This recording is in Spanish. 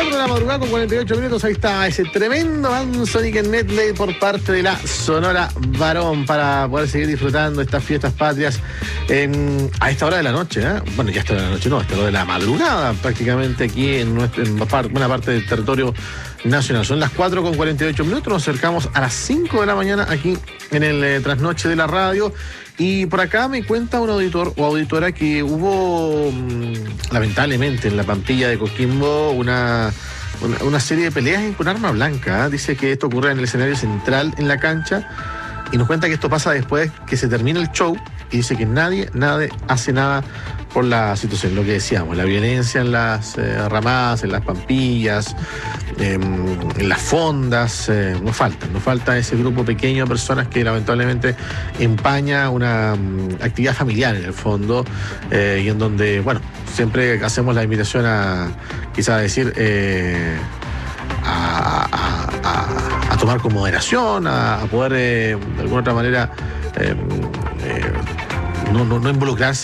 4 de la madrugada con 48 minutos. Ahí está ese tremendo Anthony en medley por parte de la Sonora Varón para poder seguir disfrutando estas fiestas patrias a esta hora de la noche, ¿eh? Bueno, ya esta hora de la noche no, a esta hora de la madrugada prácticamente aquí en buena parte del territorio nacional. Son las 4 con 48 minutos, nos acercamos a las 5 de la mañana aquí en el trasnoche de la radio. Y por acá me cuenta un auditor o auditora que hubo, lamentablemente, en la Pampilla de Coquimbo una serie de peleas con arma blanca, ¿eh? Dice que esto ocurre en el escenario central en la cancha y nos cuenta que esto pasa después que se termina el show y dice que nadie hace nada por la situación, lo que decíamos, la violencia en las ramadas, en las pampillas, en las fondas, nos falta ese grupo pequeño de personas que lamentablemente empaña una actividad familiar en el fondo, y en donde, bueno, siempre hacemos la invitación a, quizás decir, a tomar con moderación, a poder de alguna otra manera no involucrarse